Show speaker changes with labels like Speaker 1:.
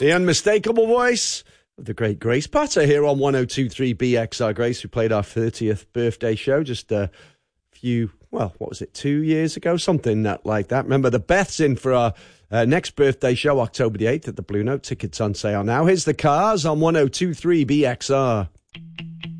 Speaker 1: The unmistakable voice of the great Grace Potter here on 102.3 BXR. Grace, who played our 30th birthday show just a few, well, what was it, 2 years ago? Something like that. Remember, the Beth's in for our next birthday show, October the 8th at the Blue Note. Tickets on sale now. Here's the Cars on 102.3 BXR.